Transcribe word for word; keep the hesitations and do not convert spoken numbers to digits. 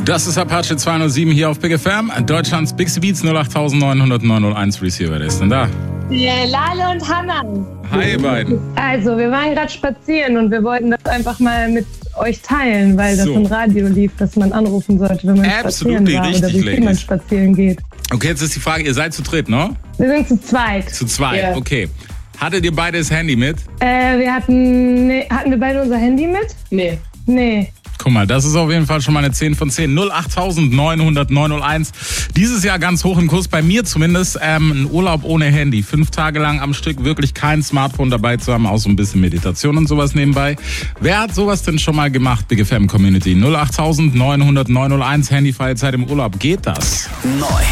Das ist Apache zweihundertsieben hier auf Big F M. Deutschlands Bixi Beats null acht neun null null neun null eins Receiver. Wer ist denn da? Ja, Lale und Hannah. Hi, ihr beiden. Also, wir waren gerade spazieren und wir wollten das einfach mal mit euch teilen, weil das So. im Radio lief, dass man anrufen sollte, wenn man spazieren Absolutely war richtig, oder wie viel man Ladies. spazieren geht. Okay, jetzt ist die Frage, ihr seid zu dritt, ne? Wir sind zu zweit. Zu zweit, Ja. okay. Hattet ihr beide das Handy mit? Äh, wir hatten, nee, hatten wir beide unser Handy mit? Nee. Nee. Guck mal, das ist auf jeden Fall schon mal eine zehn von zehn. null acht neun null null neun null eins. Dieses Jahr ganz hoch im Kurs, bei mir zumindest. Ähm, ein Urlaub ohne Handy. Fünf Tage lang am Stück wirklich kein Smartphone dabei zu haben, auch so ein bisschen Meditation und sowas nebenbei. Wer hat sowas denn schon mal gemacht, Big F M Community? null acht neun null null neun null eins, handyfreie Zeit im Urlaub. Geht das? Neu.